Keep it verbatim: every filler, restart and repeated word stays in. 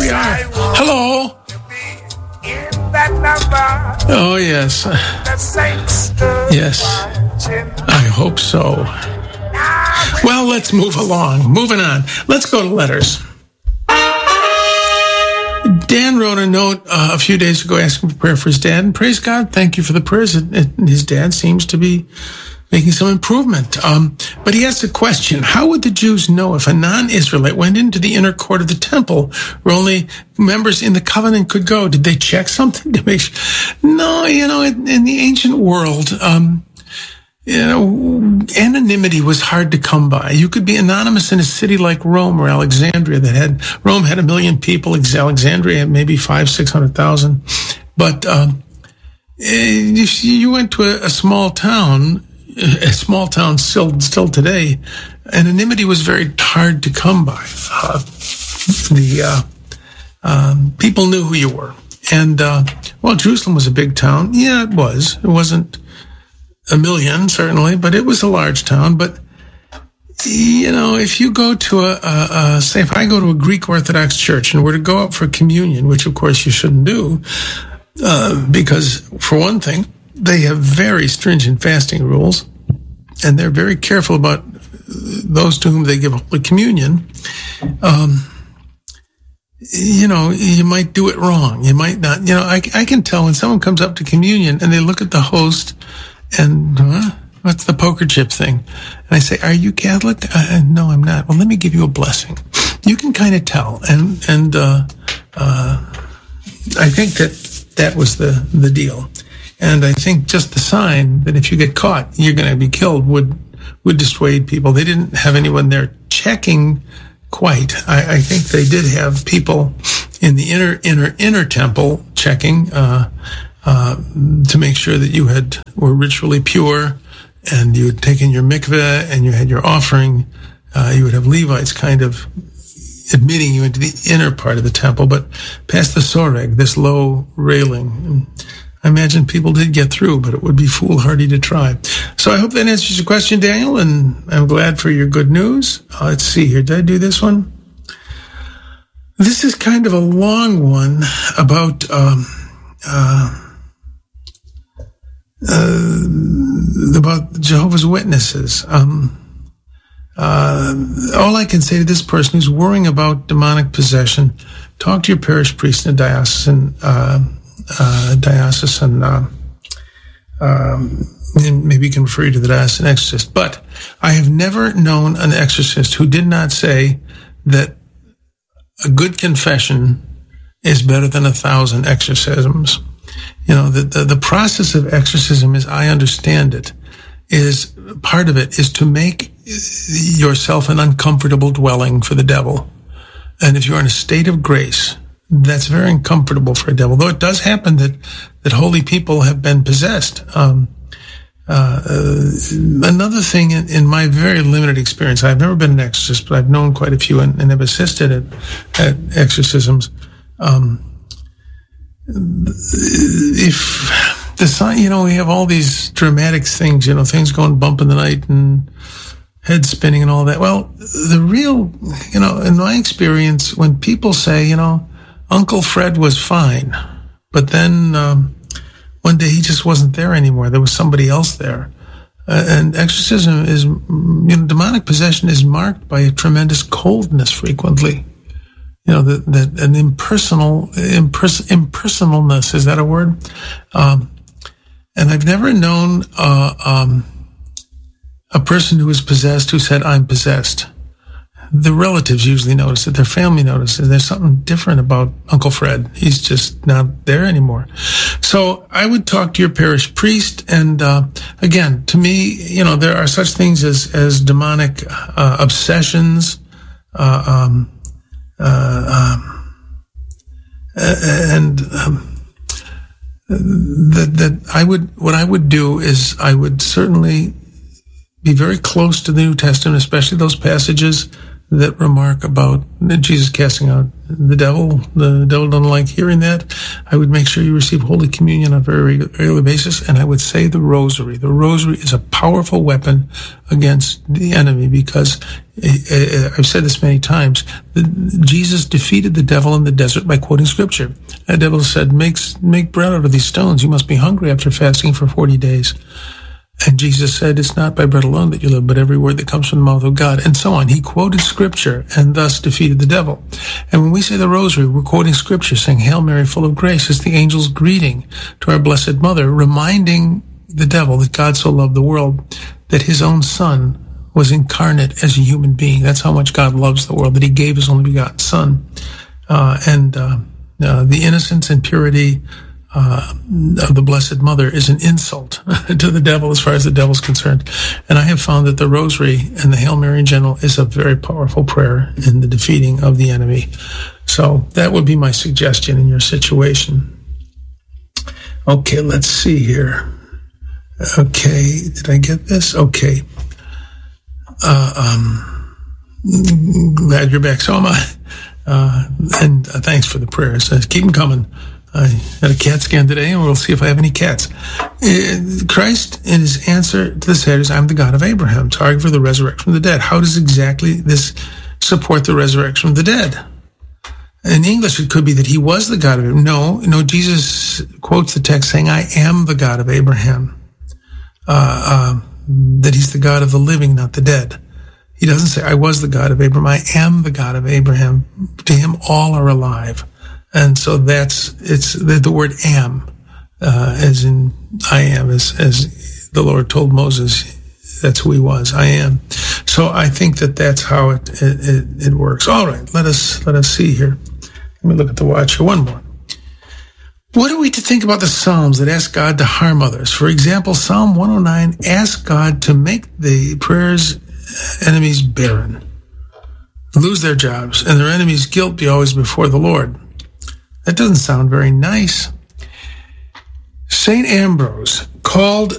we are. Hello. Oh, yes. Yes. I hope so. Well, let's move along. Moving on. Let's go to letters. Dan wrote a note uh, a few days ago asking for prayer for his dad, and praise God, thank you for the prayers. His dad seems to be making some improvement. Um, but he asked a question: how would the Jews know if a non-Israelite went into the inner court of the temple where only members in the covenant could go? Did they check something to make sure? No, you know, in, in the ancient world, um, you know, anonymity was hard to come by. You could be anonymous in a city like Rome or Alexandria that had, Rome had a million people, Alexandria had maybe five, six hundred thousand. But, um, if you went to a, a small town, a small town still, still today, anonymity was very hard to come by. Uh, the, uh, um, people knew who you were. And, uh, well, Jerusalem was a big town. Yeah, it was. It wasn't a million, certainly, but it was a large town. But, you know, if you go to a, a, a, say, if I go to a Greek Orthodox church and were to go up for communion, which of course you shouldn't do, uh, because for one thing, they have very stringent fasting rules, and they're very careful about those to whom they give Holy Communion. Um, you know, you might do it wrong. You might not. You know, I, I can tell when someone comes up to communion and they look at the host and, uh, what's the poker chip thing? And I say, are you Catholic? Uh, no, I'm not. Well, let me give you a blessing. You can kind of tell. And, and, uh, uh, I think that that was the, the deal. And I think just the sign that if you get caught, you're going to be killed would would dissuade people. They didn't have anyone there checking quite. I, I think they did have people in the inner inner inner temple checking uh, uh, to make sure that you had were ritually pure, and you had taken your mikveh and you had your offering. Uh, you would have Levites kind of admitting you into the inner part of the temple, but past the soreg, this low railing. I imagine people did get through, but it would be foolhardy to try. So I hope that answers your question, Daniel, and I'm glad for your good news. Uh, let's see here. Did I do this one? This is kind of a long one about um, uh, uh, about Jehovah's Witnesses. Um, uh, all I can say to this person who's worrying about demonic possession, talk to your parish priest in a diocesan uh Uh, diocesan, uh, um, and maybe you can refer you to the diocesan exorcist. But I have never known an exorcist who did not say that a good confession is better than a thousand exorcisms. You know, the, the, the process of exorcism, as I understand it, is part of it is to make yourself an uncomfortable dwelling for the devil. And if you're in a state of grace, that's very uncomfortable for a devil, though it does happen that, that holy people have been possessed. Um, uh, uh, another thing in, in my very limited experience, I've never been an exorcist, but I've known quite a few and, and have assisted at, at exorcisms. Um, if the sign, you know, we have all these dramatic things, you know, things going bump in the night and head spinning and all that. Well, the real, you know, in my experience, when people say, you know, Uncle Fred was fine, but then um, one day he just wasn't there anymore. There was somebody else there. Uh, and exorcism is, you know, demonic possession is marked by a tremendous coldness frequently. You know, that, that an impersonal, impers- impersonalness, is that a word? Um, and I've never known uh, um, a person who was possessed who said, I'm possessed. The relatives usually notice it. Their family notices. There's something different about Uncle Fred. He's just not there anymore. So I would talk to your parish priest. And uh, again, to me, you know, there are such things as as demonic uh, obsessions, uh, um, uh, um, and um, that that I would what I would do is I would certainly be very close to the New Testament, especially those passages that remark about Jesus casting out the devil. The devil doesn't like hearing that. I would make sure you receive Holy Communion on a very regular basis, and I would say the rosary. The rosary is a powerful weapon against the enemy because, I've said this many times, Jesus defeated the devil in the desert by quoting Scripture. The devil said, make, make bread out of these stones. You must be hungry after fasting for forty days. And Jesus said, it's not by bread alone that you live, but every word that comes from the mouth of God, and so on. He quoted Scripture and thus defeated the devil. And when we say the rosary, we're quoting Scripture, saying, Hail Mary, full of grace. It's the angel's greeting to our Blessed Mother, reminding the devil that God so loved the world that his own Son was incarnate as a human being. That's how much God loves the world, that he gave his only begotten Son. Uh, and uh, uh, the innocence and purity Uh, of the Blessed Mother is an insult to the devil as far as the devil's concerned. And I have found that the Rosary and the Hail Mary in general is a very powerful prayer in the defeating of the enemy. So that would be my suggestion in your situation. Okay, let's see here. Okay, did I get this? Okay. Uh, um, glad you're back. So am I. Uh, and uh, thanks for the prayers. Uh, keep them coming. I had a CAT scan today, and we'll see if I have any cats. Uh, Christ, in his answer to the satyrs, I'm the God of Abraham, to argue for the resurrection from the dead. How does exactly this support the resurrection from the dead? In English, it could be that he was the God of Abraham. No, no, Jesus quotes the text saying, I am the God of Abraham. Uh, uh, that he's the God of the living, not the dead. He doesn't say, I was the God of Abraham. I am the God of Abraham. To him, all are alive. And so that's, it's the, the word am, uh, as in I am, as, as the Lord told Moses, that's who he was, I am. So I think that that's how it, it, it, it works. All right, let us, let us see here. Let me look at the watch here. One more. What are we to think about the Psalms that ask God to harm others? For example, Psalm one oh nine asks God to make the prayer's enemies barren, lose their jobs, and their enemies' guilt be always before the Lord. That doesn't sound very nice. Saint Ambrose called